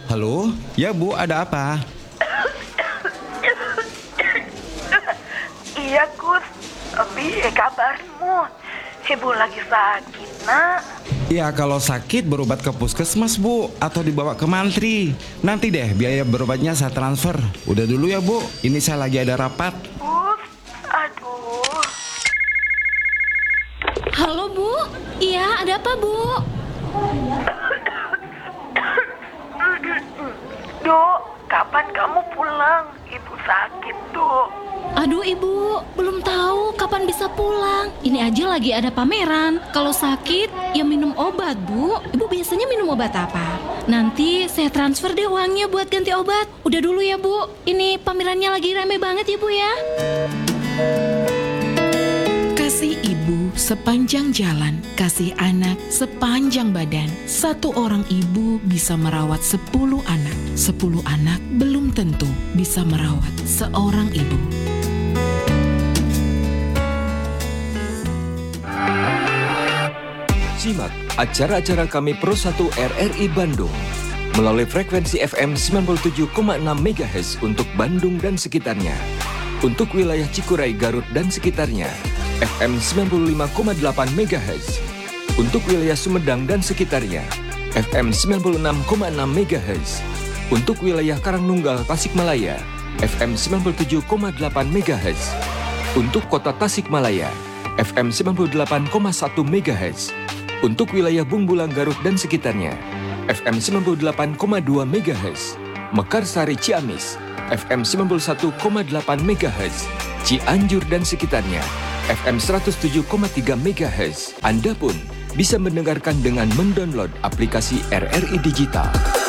Halo? Ya Bu, ada apa? Iya Gus, piye kabarmu? Ibu lagi sakit nak. Ya kalau sakit berobat ke puskesmas Bu, atau dibawa ke mantri. Nanti deh biaya berobatnya saya transfer. Udah dulu ya Bu, ini saya lagi ada rapat. Gus, aduh. Halo Bu, iya ada apa Bu? Dok, kapan kamu pulang? Ibu sakit dok. Aduh Ibu, belum tahu kapan bisa pulang. Ini aja lagi ada pameran. Kalau sakit, ya minum obat Bu. Ibu biasanya minum obat apa? Nanti saya transfer deh uangnya buat ganti obat. Udah dulu ya Bu, ini pamerannya lagi rame banget ya Bu ya. Kasih ibu sepanjang jalan, kasih anak sepanjang badan. Satu orang ibu bisa merawat 10 anak. 10 anak belum tentu bisa merawat seorang ibu. Simak acara-acara kami Pro 1 RRI Bandung melalui frekuensi FM 97,6 MHz untuk Bandung dan sekitarnya. Untuk wilayah Cikuray, Garut dan sekitarnya, FM 95,8 MHz. Untuk wilayah Sumedang dan sekitarnya, FM 96,6 MHz. Untuk wilayah Karangnunggal, Tasikmalaya, FM 97,8 MHz. Untuk kota Tasikmalaya, FM 98,1 MHz. Untuk wilayah Bungbulang, Garut dan sekitarnya, FM 98,2 MHz. Mekarsari, Ciamis, FM 91,8 MHz. Cianjur dan sekitarnya, FM 107,3 MHz. Anda pun bisa mendengarkan dengan mendownload aplikasi RRI Digital.